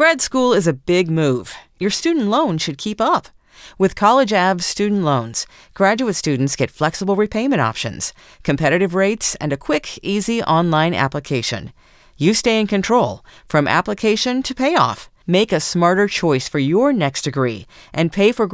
Grad school is a big move. Your student loan should keep up. With College Ave student loans, graduate students get flexible repayment options, competitive rates, and a quick, easy online application. You stay in control from application to payoff. Make a smarter choice for your next degree and pay for